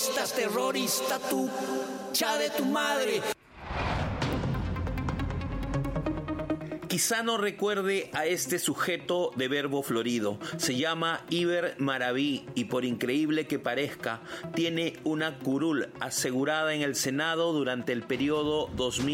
terrorista tú, cha de tu madre. Quizá no recuerde a este sujeto de verbo florido. Se llama Iber Maraví y, por increíble que parezca, tiene una curul asegurada en el Senado durante el periodo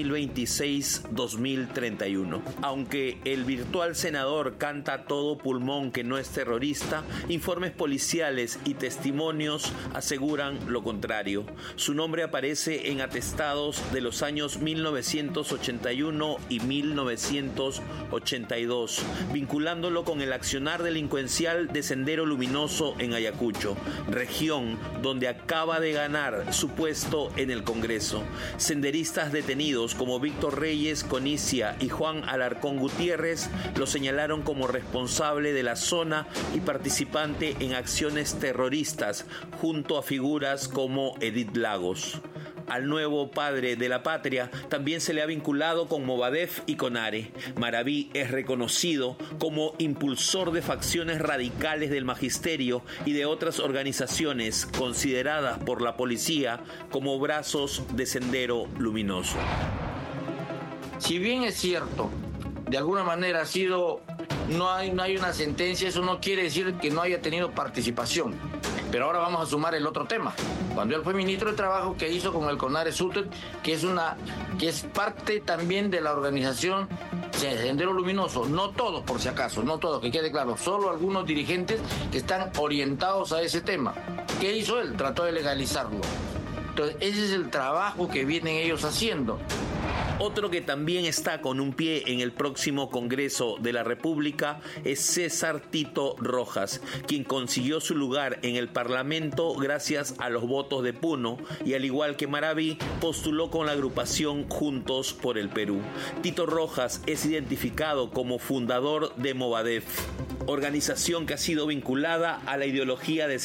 2026-2031. Aunque el virtual senador canta a todo pulmón que no es terrorista, informes policiales y testimonios aseguran lo contrario. Su nombre aparece en atestados de los años 1981 y 1982, vinculándolo con el accionar delincuencial de Sendero Luminoso en Ayacucho, región donde acaba de ganar su puesto en el Congreso. Senderistas detenidos como Víctor Reyes Conicia y Juan Alarcón Gutiérrez lo señalaron como responsable de la zona y participante en acciones terroristas junto a figuras como Edith Lagos. Al nuevo padre de la patria también se le ha vinculado con Movadef y con ARE. Maraví es reconocido como impulsor de facciones radicales del magisterio y de otras organizaciones consideradas por la policía como brazos de Sendero Luminoso. Si bien es cierto, de alguna manera no hay una sentencia, eso no quiere decir que no haya tenido participación. Pero ahora vamos a sumar el otro tema. Cuando él fue ministro de Trabajo, que hizo con el CONARE Suter, que es parte también de la organización Sendero Luminoso. No todos, por si acaso, no todos, que quede claro, solo algunos dirigentes que están orientados a ese tema. ¿Qué hizo él? Trató de legalizarlo. Entonces, ese es el trabajo que vienen ellos haciendo. Otro que también está con un pie en el próximo Congreso de la República es César Tito Rojas, quien consiguió su lugar en el Parlamento gracias a los votos de Puno y, al igual que Maraví, postuló con la agrupación Juntos por el Perú. Tito Rojas es identificado como fundador de Movadef, organización que ha sido vinculada a la ideología de